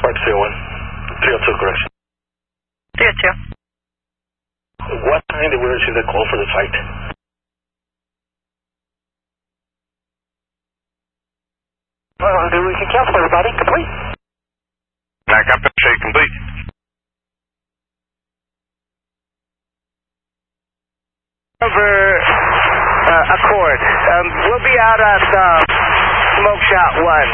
Spark 301. 302, correction. 302. What time did we receive the call for the site? Well, then we can cancel everybody. Complete. Back up and say complete. Over Accord. We'll be out at Smoke Shop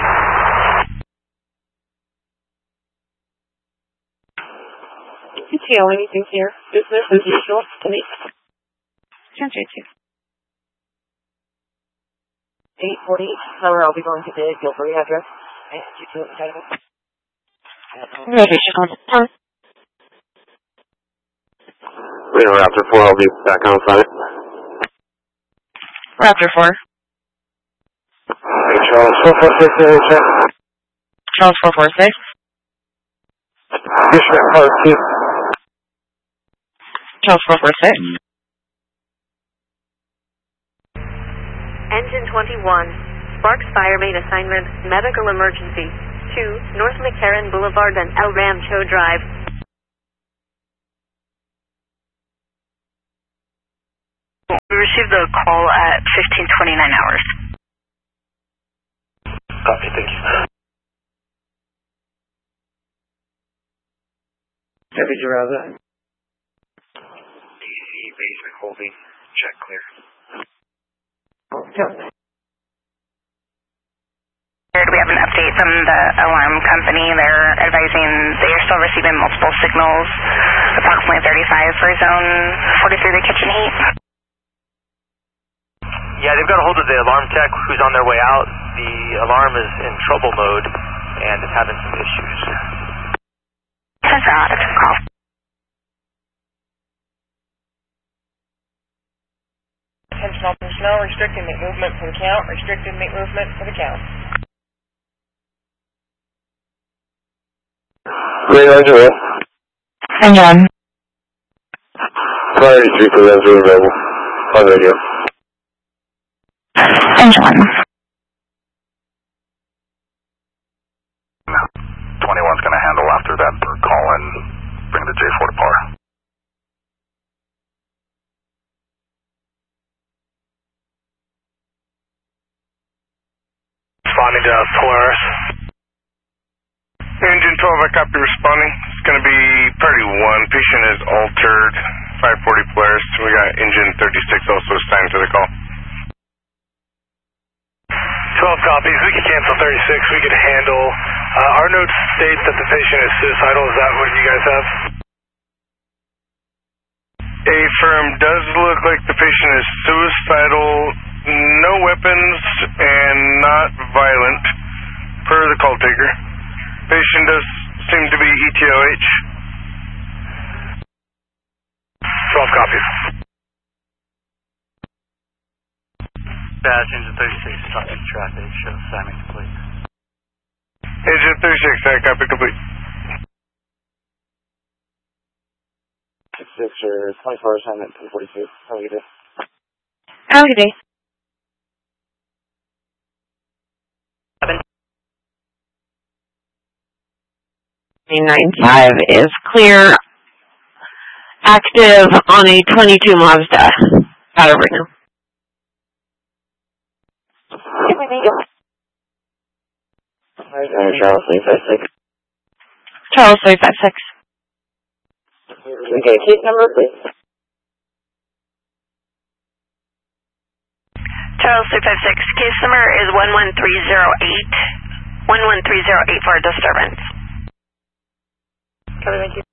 1. PTO, anything here? Business as usual to me. Transfer to. 840, number I'll be going to the Gilbury address. Reservation on. Raptor 4, I'll be back on site. Raptor 4. Charles 446, Charles 446. Bishop Park 2. Charles 446. Engine 21, Sparks Fire Main Assignment, Medical Emergency, 2 North McCarran Boulevard and El Rancho Drive. We received a call at 15:29 hours. Copy, thank you. Heavy Juraza. DC basic holding, check clear. Okay. We have an update from the alarm company. They're advising they are still receiving multiple signals, approximately 35 for zone 43, the kitchen heat. Yeah, they've got a hold of the alarm tech who's on their way out. The alarm is in trouble mode and is having some issues. That's right, it's a call. Attention all personnel, restricted meat movement for the count, restricted meat movement for the count. Radar to it. Hang on. Priority 3 for those who are available. On radio. Engine 1. 21's going to handle after that per call and bring the J4 to par. Responding to Polaris. Engine 12, I copy responding. It's going to be priority 1. Patient is altered. 540 Polaris. We got engine 36 also assigned to the call. 12 copies. We could cancel 36. We could handle. Our notes state that the patient is suicidal. Is that what you guys have? Affirm, does look like the patient is suicidal, no weapons, and not violent, per the call taker. Patient does seem to be ETOH. 12 copies. Badge engine 36, stopping traffic, show assignment complete. Engine 36, I copy complete. 6 or 24 assignment 1042. Have a good day. Have a good day. 95 is clear. Active on a 22 Mazda. Got over now. Charles 356. Charles 356. Okay, case number, please. Charles 356. Case number is 11308. 11308 for a disturbance. Thank you.